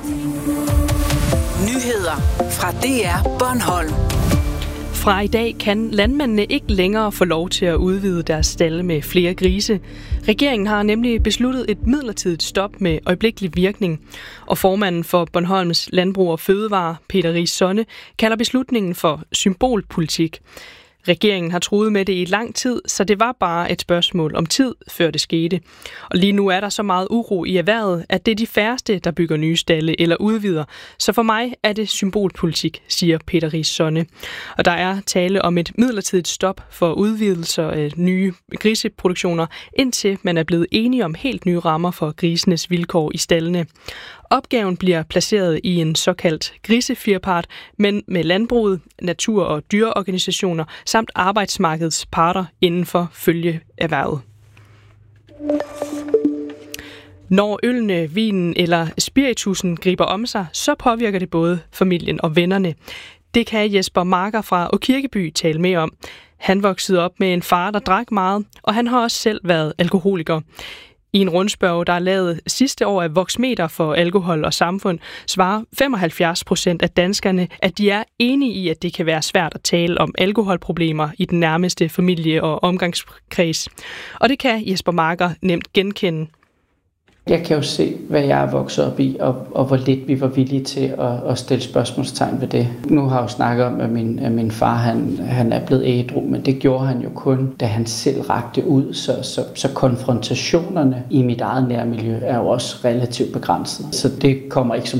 Nyheder fra DR Bornholm. Fra i dag kan landmændene ikke længere få lov til at udvide deres stalde med flere grise. Regeringen har nemlig besluttet et midlertidigt stop med øjeblikkelig virkning. Og formanden for Bornholms Landbrug og Fødevare, Peter Riis Sonne, kalder beslutningen for symbolpolitik. Regeringen har truet med det i lang tid, så det var bare et spørgsmål om tid, før det skete. Og lige nu er der så meget uro i erhvervet, at det er de færreste, der bygger nye stalde eller udvider. Så for mig er det symbolpolitik, siger Peter Riis Sonne. Og der er tale om et midlertidigt stop for udvidelser af nye griseproduktioner, indtil man er blevet enige om helt nye rammer for grisenes vilkår i staldene. Opgaven bliver placeret i en såkaldt grisefirpart, men med landbruget, natur- og dyreorganisationer samt arbejdsmarkedets parter inden for følgeerhvervet. Når ølene, vinen eller spiritusen griber om sig, så påvirker det både familien og vennerne. Det kan Jesper Marker fra Aakirkeby tale mere om. Han voksede op med en far, der drak meget, og han har også selv været alkoholiker. I en rundspørge, der er lavet sidste år af Voxmeter for alkohol og samfund, svarer 75% af danskerne, at de er enige i, at det kan være svært at tale om alkoholproblemer i den nærmeste familie- og omgangskreds. Og det kan Jesper Marker nemt genkende. Jeg kan jo se, hvad jeg er vokset op i, og hvor lidt vi var villige til at stille spørgsmålstegn ved det. Nu har jeg jo snakket om, at min far han er blevet ædru, men det gjorde han jo kun, da han selv rakte ud. Så konfrontationerne i mit eget nærmiljø er jo også relativt begrænset. Så det kommer ikke som